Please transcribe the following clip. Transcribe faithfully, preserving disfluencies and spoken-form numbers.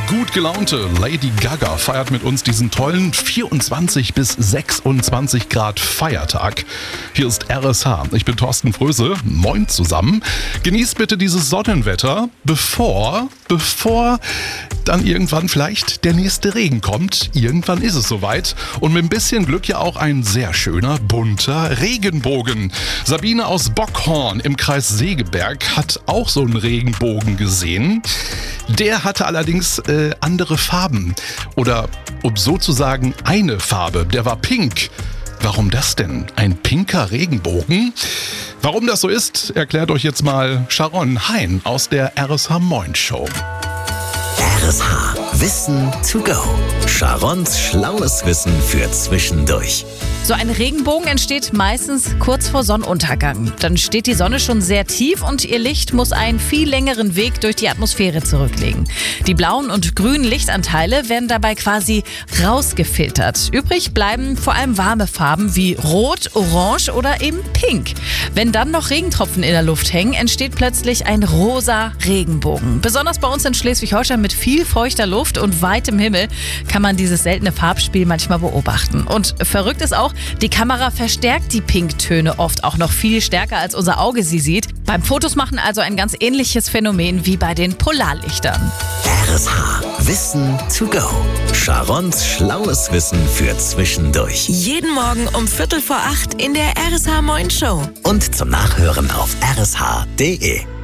gut gelaunte Lady Gaga feiert mit uns diesen tollen vierundzwanzig bis sechsundzwanzig Grad Feiertag. Hier ist R S H. Ich bin Thorsten Fröse. Moin zusammen. Genießt bitte dieses Sonnenwetter, bevor, bevor dann irgendwann vielleicht der nächste Regen kommt. Irgendwann ist es soweit. Und mit ein bisschen Glück ja auch ein sehr schöner, bunter Regenbogen. Sabine aus Bockhorn im Kreis Segeberg hat auch so einen Regenbogen gesehen. Der hatte allerdings äh, andere Farben. Oder um so zu sagen, eine Farbe. Der war pink. Warum das denn? Ein pinker Regenbogen? Warum das so ist, erklärt euch jetzt mal Sharon Hein aus der R S H Moin Show. R S H Wissen to go. Sharons schlaues Wissen für zwischendurch. So ein Regenbogen entsteht meistens kurz vor Sonnenuntergang. Dann steht die Sonne schon sehr tief und ihr Licht muss einen viel längeren Weg durch die Atmosphäre zurücklegen. Die blauen und grünen Lichtanteile werden dabei quasi rausgefiltert. Übrig bleiben vor allem warme Farben wie Rot, Orange oder eben Pink. Wenn dann noch Regentropfen in der Luft hängen, entsteht plötzlich ein rosa Regenbogen. Besonders bei uns in Schleswig-Holstein mit viel feuchter Luft und weitem Himmel kann man dieses seltene Farbspiel manchmal beobachten. Und verrückt ist auch, die Kamera verstärkt die Pinktöne oft auch noch viel stärker, als unser Auge sie sieht. Beim Fotos machen also ein ganz ähnliches Phänomen wie bei den Polarlichtern. R S H Wissen to go. Sharons schlaues Wissen für zwischendurch. Jeden Morgen um Viertel vor acht in der R S H Moin Show. Und zum Nachhören auf r s h punkt d e.